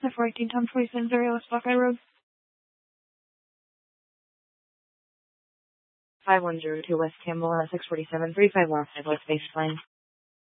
F-14 Tom 27 West Buckeye Road. 5102 West Campbell, 647, 35 West base plane.